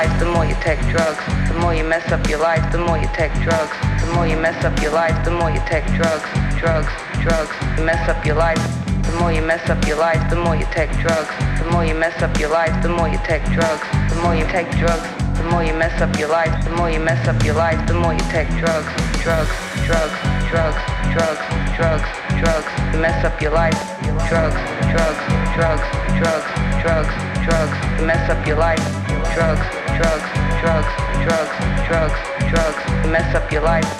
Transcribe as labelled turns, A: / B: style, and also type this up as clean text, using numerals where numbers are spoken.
A: the more you take drugs. The more you mess up your life, the more you take drugs. The more you mess up your life, the more you take drugs. Drugs, drugs, you mess up your life. The more you mess up your life, the more you take drugs. The more you mess up your life, the more you take drugs. The more you take drugs, the more you mess up your life. The more you mess up your life, the more you take drugs. Drugs, drugs, drugs, drugs, drugs, drugs, you mess up your life. Drugs, drugs, drugs, drugs, drugs, drugs, you mess up your life. Drugs, drugs, drugs, drugs, drugs, drugs, you mess up your life.